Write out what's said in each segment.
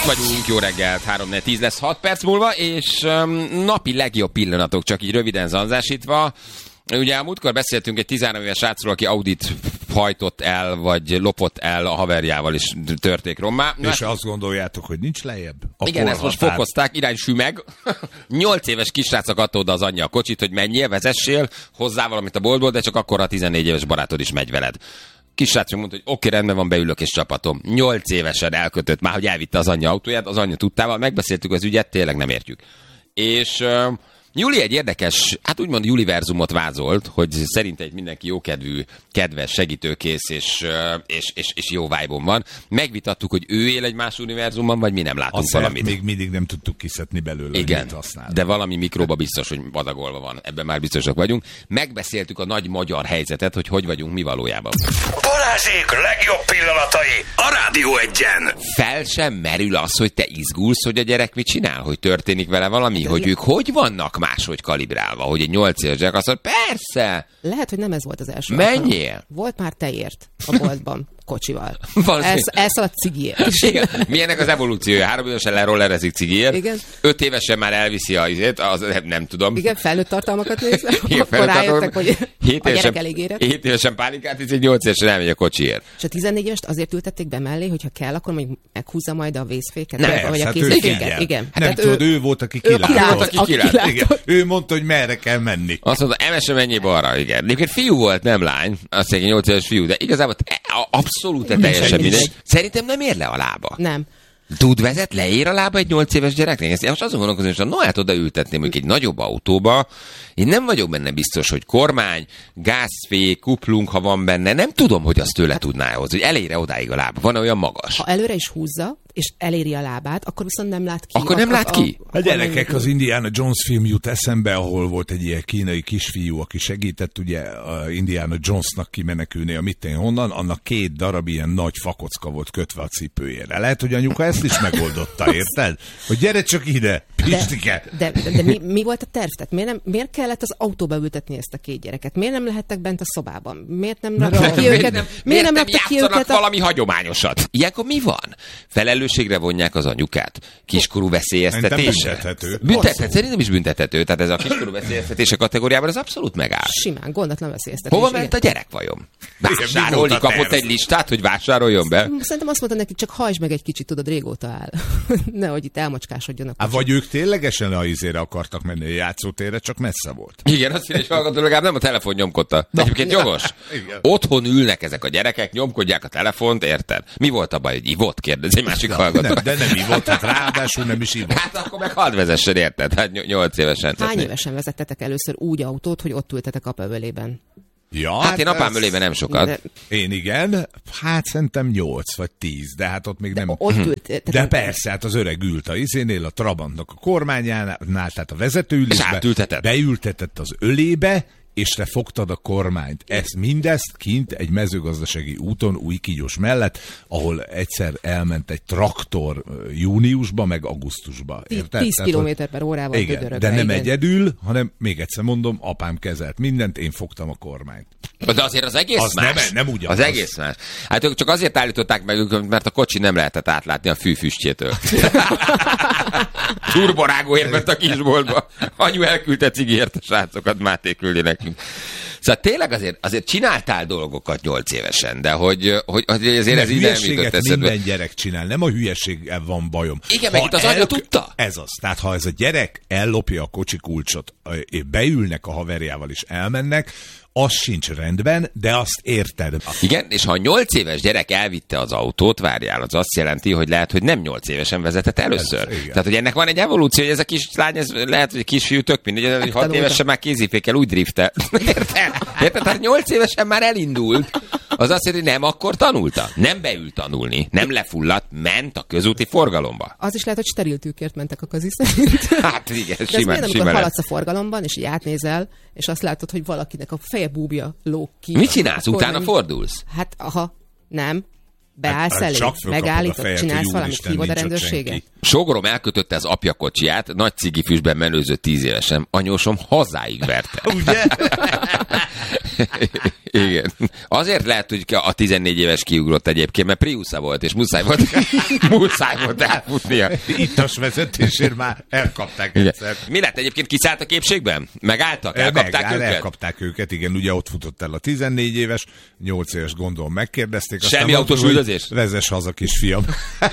Itt vagyunk, jó reggelt, 3-4-10 lesz 6 perc múlva, és napi legjobb pillanatok, csak így röviden zanzásítva. Ugye a múltkor beszéltünk egy 13 éves srácról, aki Audit hajtott el, vagy lopott el a haverjával, és törték rommá. És azt gondoljátok, hogy nincs lejjebb? Igen, ezt most fokozták, iránysű meg. 8 éves kisrácok adta oda az anyja a kocsit, hogy menjél, vezessél, hozzá valamit a boltból, de csak akkor a 14 éves barátod is megy veled. Kisrácok mondta, hogy oké, rendben van, beülök és csapatom. 8 évesen elkötött már, hogy elvitte az anyja autóját, az anyja tudtával, megbeszéltük az ügyet, tényleg nem értjük. És Juli egy érdekes, hát úgymond Juliverzumot vázolt, hogy szerinte egy mindenki jókedvű, kedves, segítőkész és jó vibe-on van. Megvitattuk, hogy ő él egy más univerzumban, vagy mi nem látunk valamit. Még mindig nem tudtuk kiszedni belőle, igen, de valami mikróba biztos, hogy adagolva van. Ebben már biztosak vagyunk. Megbeszéltük a nagy magyar helyzetet, hogy vagyunk mi valójában. Balázsék legjobb pillanatai a Rádió Egyen. Fel sem merül az, hogy te izgulsz, hogy a gyerek mit csinál, hogy történik vele valami, hogy ők hogy vannak máshogy kalibrálva, hogy egy 8 éves gyerek azt mondja, persze! Lehet, hogy nem ez volt az első. Menjél! Volt már tejért a boltban, kocsival. Elszaladt cigiért. Igen. Milyennek az evolúciója? 3 évesen lerollerezik cigiért. Igen. 5 évesen már elviszi az nem tudom. Igen, felnőtt tartalmakat nézve. Akkor rájöttek, hogy a gyerek elég érett. 7 évesen pálinkát hiszik, 8 évesen elmegy a kocsiért. És a 14 évest azért ültették be mellé, hogyha kell, akkor mondjuk meghúzza majd a vészféket. Nem, vagy a kézféket. Igen. Nem tudod, ő volt, aki kilátott. Ő mondta, hogy merre kell menni. Azt mondta, emese menjél balra, igen. Egyébként fiú volt, nem lány. Azt mondja, 8 éves fiú, de igazából abszolút teljesen mindegy. Szerintem nem ér le a lába. Nem. Tud vezet, leér a lába egy 8 éves gyereknek? Én most azon gondolkozom, hogy no, hát odaültetném mondjuk egy nagyobb autóba. Én nem vagyok benne biztos, hogy kormány, gázfék, kuplung, ha van benne. Nem tudom, hogy azt tőle tudná hozni, hogy elére odáig a lába. Van olyan magas. Ha előre is húzza, és eléri a lábát, akkor viszont nem lát ki. Akkor nem lát ki? A gyerekek, az Indiana Jones film jut eszembe, ahol volt egy ilyen kínai kisfiú, aki segített ugye a Indiana Jonesnak kimenekülni a mitten honnan, annak 2 darab ilyen nagy fakocka volt kötve a cipőjére. Lehet, hogy anyuka ezt is megoldotta, érted? Hogy gyere csak ide, Pistike! De mi volt a terv? Tehát miért kellett az autóba ültetni ezt a 2 gyereket? Miért nem lehettek bent a szobában? Miért nem raktak ki őket? Miért nem raktak ki őket? Valami hagyományosat. Ilyenkor mi van? Felelősségre vonják az anyukát. Kiskorú veszélyeztetés. Büntethető. Szerintem is büntethető. Tehát ez a kiskorú veszélyeztetése kategóriában az abszolút megáll. Simán, gondatlan veszélyeztetés. Hova ment a gyerek vajon? Vásárolni, kapott egy listát, hogy vásároljon be? Szerintem azt mondta neki, csak hajtsd meg egy kicsit, tudod, régóta áll. Nehogy itt elmocskásodjanak. Vagy ők ténylegesen a izére akartak menni a játszótérre, csak messze volt. Igen, azt mondja, hogy hallgató, legalább nem a telefon nyomkodta. Egyébként jogos. Otthon ülnek ezek a gyerekek, nyomkodják a telefont, érted? Mi volt a baj, hogy ivott? Kérdez egy másik hallgató. De nem ivott, hát ráadásul nem is ivott. Hát akkor meg hadd vezessen, érted? Hát 8 évesen. Hány évesen vezettetek először úgy autót, hogy ott ültetek apavölében? Ja, hát én apám ölében nem sokat. De... Én igen, hát szerintem 8 vagy 10, de hát ott még nem... Ott ült, de persze, hát az öreg ült a izénél, a Trabantnak a kormányánál, tehát a vezetőülésbe, beültetett az ölébe, és te fogtad a kormányt. Mindezt kint egy mezőgazdasági úton Újkígyos mellett, ahol egyszer elment egy traktor júniusba, meg augusztusba. 10 km/h-val igen, de nem egyedül, hanem még egyszer mondom, apám kezelt mindent, én fogtam a kormányt. De azért az egész az más. Nem ugyanaz. Az egész más. Hát ők csak azért állították meg őket, mert a kocsi nem lehetett átlátni a fűfüstjétől. Turborágóért ment a kisboltba. Anyu elküldte cigiért a srácokat, Máté küldi nekünk. Szóval tényleg azért csináltál dolgokat 8 évesen, de hogy azért ez így nem jutott eszedbe. Minden gyerek csinál, nem a hülyeséggel van bajom. Igen, meg itt az anya tudta. Ez az. Tehát ha ez a gyerek ellopja a kocsi kulcsot, és beülnek a haverjával és elmennek, az sincs rendben, de azt érted. Igen, és ha a 8 éves gyerek elvitte az autót, várjál, az azt jelenti, hogy lehet, hogy nem 8 évesen vezetett először. Tehát, hogy ennek van egy evolúció, hogy ez a kis lány, ez lehet, hogy kisfiú tök mindegy, hogy 6 évesen már kézifékkel úgy driftel. Érted? Tehát 8 évesen már elindult. Az azt jelenti, hogy nem akkor tanulta. Nem beült tanulni, nem lefulladt, ment a közúti forgalomba. Az is lehet, hogy steril tűkért mentek a kazi szerint. Hát igen, de simán. Amikor haladsz a forgalomban, és így átnézel, és azt látod, hogy valakinek a fejebúbja lóg ki. Mit csinálsz? Utána fordulsz? Hát, nem. Beállsz elé, megállítod, csinálsz valamit, hívod a rendőrséget. Sogrom elkötötte az apja kocsiját, nagy cigifüstben menőzött 10 évesen. Anyósom hazáig verte. Ugye? Igen. Azért lehet, hogy a 14 éves kiugrott egyébként, mert Priusza volt, és muszáj volt elfutnia. Ittas vezetésért már elkapták egyszer. Mi lett egyébként, kiszállt a képségben? Megálltak? Elkapták őket? Elkapták őket, igen. Ugye ott futott el a 14 éves, 8 éves gondolom megkérdezték. Semmi autós üldözés? Vezess haza, kisfiam.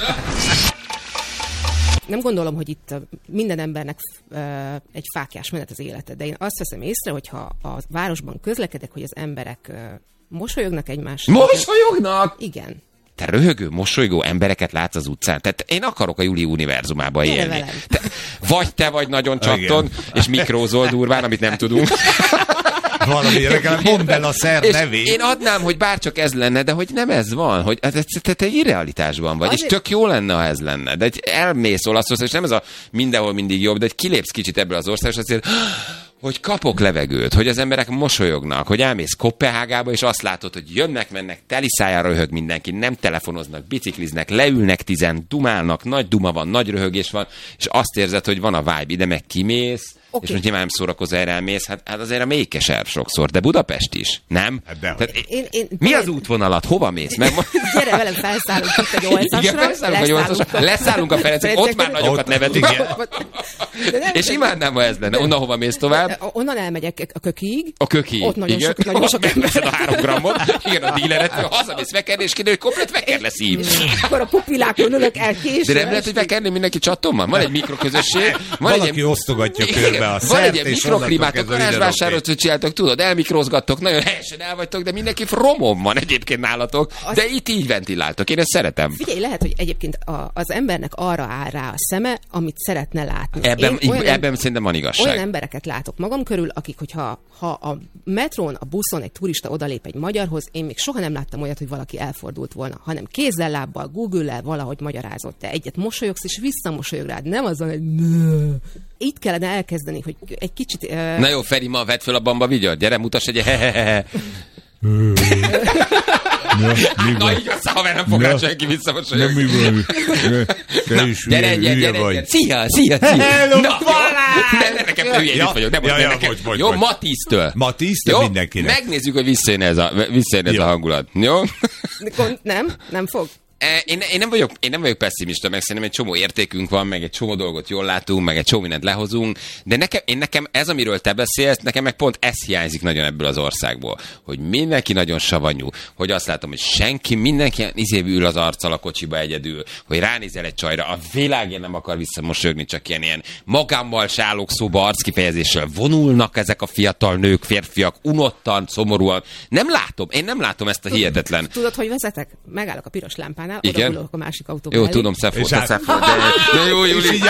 Nem gondolom, hogy itt minden embernek egy fáklyás menet az élete, de én azt veszem észre, hogyha a városban közlekedek, hogy az emberek mosolyognak egymásra. Mosolyognak? Igen. Te röhögő, mosolygó embereket látsz az utcán. Tehát én akarok a Juli univerzumába élni. Vagy te vagy nagyon csatton, és mikrózol durván, amit nem tudunk. Valami, legalább mondd el a szer nevét. Én adnám, hogy bárcsak ez lenne, de hogy nem ez van, hogy te irrealitásban vagy, és tök jó lenne, ha ez lenne. De elmész Olaszországba, és nem ez a mindenhol mindig jobb, de hogy kilépsz kicsit ebből az országból, és azért, hogy kapok levegőt, hogy az emberek mosolyognak, hogy elmész Koppenhágába, és azt látod, hogy jönnek, mennek, teli szájára röhög mindenki, nem telefonoznak, bicikliznek, leülnek 10, dumálnak, nagy duma van, nagy röhögés van, és azt érzed, hogy van a vibe, ide meg kimész, okay. És most nyilván nem szórakozol, erre elmész, hát azért a Mékeserv sokszor, de Budapest is, nem? Hát tehát, mi az útvonalat? Hova mész? Gyere velem, felszállunk itt egy 8-asra. Leszállunk a Ferencek, ott már nagyokat nevetünk. És imádnám, ha ez lenne. Onnan hova mész tovább? Onnan elmegyek a Kökiig. A Kökiig. Ott nagyon sok ember. A 3 grammot, igen, a díleret, hazamész vekerni, és kiderül, hogy komplet veker lesz így. Akkor a pupilákon ülök el később. De nem lehet, hogy vekerni mindenki csattommal? Van egy mikroközösség. Valaki osztogatja körbe a szert, van egy ilyen mikroklimátok, garázsvásárot, hogy csináltok, tudod, elmikrozgattok, nagyon helyesen elvagytok, de mindenki romom van egyébként nálatok, de itt így ventiláltok. Én ezt szeretem. Figyelj, lehet, hogy egyébként az embernek arra áll rá a szeme, amit szeretne látni. Ebben szerintem van igazság. Olyan embereket látok magam körül, akik, hogyha a metrón, a buszon egy turista odalép egy magyarhoz, én még soha nem láttam olyat, hogy valaki elfordult volna, hanem kézzel, lábbal, Google-lel valahogy magyarázott. Te egyet mosolyogsz, és visszamosolyog rád. Nem azon, hogy itt kellene elkezdeni, hogy egy kicsit... Na jó, Feri, ma vedd föl a bamba vigyat, gyere, mutass egy hehehehe. Na így aztán, haver, nem fog rá senki visszamosolyogni. Nem mi van. Te is gyere. Szia. Hello, ne, nekem hülye vagyok. Jó, ma 10-től. Ma 10-től mindenkinek. Megnézzük, hogy visszajön ez a hangulat. Jó? Nem fog. Én nem vagyok pessimista, meg szerintem egy csomó értékünk van, meg egy csomó dolgot jól látunk, meg egy csomó mindent lehozunk, de nekem ez, amiről te beszélsz, nekem meg pont ez hiányzik nagyon ebből az országból, hogy mindenki nagyon savanyú, hogy azt látom, hogy mindenki ül az arccal a kocsiba egyedül, hogy ránézel egy csajra, a világén nem akar visszamosolyogni, csak ilyen magámmal se állok szóba arckifejezéssel vonulnak ezek a fiatal nők, férfiak, unottan, szomorúan. Én nem látom ezt a hihetetlen. Tudod, hogy vezetek? Megállok a piros lámpánál. Odaulok a másik autóba. Jó, tudom, Szefó, de jó, Juli,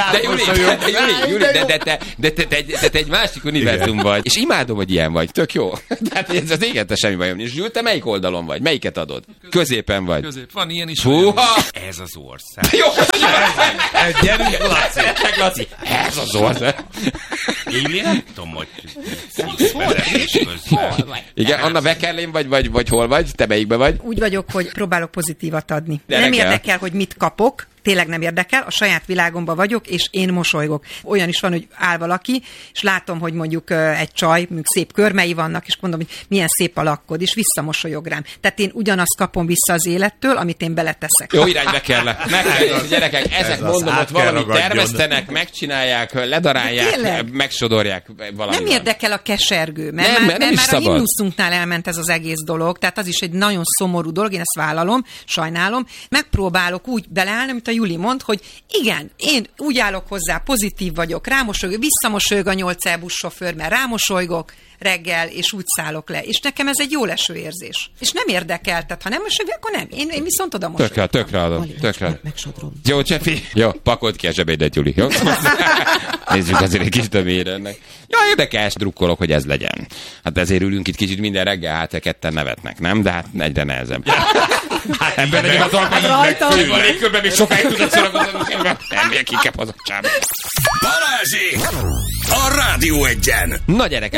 de te egy másik univerzum vagy. És imádom, hogy ilyen vagy. Tök jó. Tehát ez az égente semmi bajom. És Zsül, te melyik oldalon vagy? Melyiket adod? Középen vagy. Közép. Van ilyen is. Húha! Ez az ország. Jó, gyerünk, Laci. Ez az ország. Én nem tudom, hogy vezetés közben. Igen, Anna Wekerlén vagy hol vagy? Te melyikbe vagy? Úgy vagyok, hogy próbálok pozitívat adni. Nem érdekel, hogy mit kapok, tényleg nem érdekel, a saját világomban vagyok, és én mosolygok. Olyan is van, hogy áll valaki, és látom, hogy mondjuk egy csaj, mondjuk szép körmei vannak, és mondom, hogy milyen szép a lakkod, és visszamosolyog rám. Tehát én ugyanazt kapom vissza az élettől, amit én beleteszek. Jó irányba kell. Gyerekek, ezek mondom, hogy valamit termesztenek, megcsinálják, ledarálják, megsodorják valamivel. Nem érdekel a kesergő, mert már a himnuszunknál elment ez az egész dolog, tehát az is egy nagyon szomorú dolog, én ezt vállalom, sajnálom. Megpróbálok úgy beleállni, amit a Juli mond, hogy igen, én úgy állok hozzá, pozitív vagyok, rámosolygok, visszamosolyog a 8 buszsofőr, mert rámosolygok reggel, és úgy szállok le. És nekem ez egy jó leső érzés. És nem érdekel, tehát ha nem mosolyog, akkor nem. Én viszont oda mosolygok. Tökre adom. Megsodrom. Jó, Csefi. Jó, pakold ki a zsebédet, Juli. Jó? Nézzük azért egy kis tömére ennek. Ja, érdekes, drukkolok, hogy ez legyen. Hát ezért ülünk itt kicsit minden reggel, hát ketten nevetnek, nem? De hát egyre nehezebb. Ebben legyen az alkalom, hogy légkörben még sokáig tudod szórakozni, nem ér kikep az a csába. Balázsék! A Rádió Egyen! Na gyerekek, holnap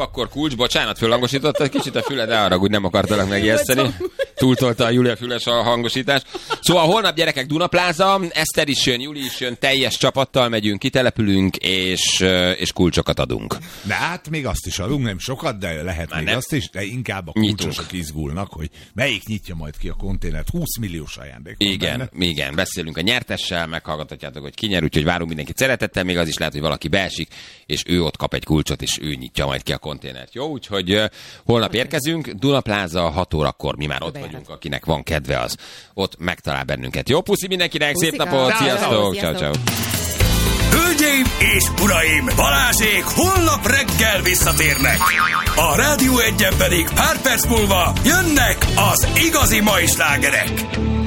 akkor kulcs, bocsánat, fölhangosítottad kicsit a füled, de arra úgy nem akartalak megijeszteni. Túltolta a Júlia füles a hangosítás. Szóval holnap gyerekek Dunapláza, Eszter is jön, Júli is jön, teljes csapattal megyünk, kitelepülünk, és kulcsokat adunk. De hát még azt is adunk, nem sokat, de lehet már még nem. Azt is, de inkább a kulcsosok izgulnak, hogy melyik nyitja majd ki a konténert. 20 milliós ajándék. Igen, beszélünk a nyertessel, meghallgathatjátok, hogy ki nyer, úgyhogy várunk mindenkit szeretettel, még az is lehet, hogy valaki beesik, és ő ott kap egy kulcsot, és ő nyitja majd ki a konténert. Jó, úgyhogy holnap érkezünk, Dunapláza 6 órakor, mi már ott vagyunk, akinek van kedve, az ott megtalál bennünket. Jó, puszi mindenkinek, szép napot, sziasztok, ciao. Hölgyeim és uraim, Balázsék holnap reggel visszatérnek. A Rádió 1-en pedig pár perc múlva jönnek az igazi mai slágerek.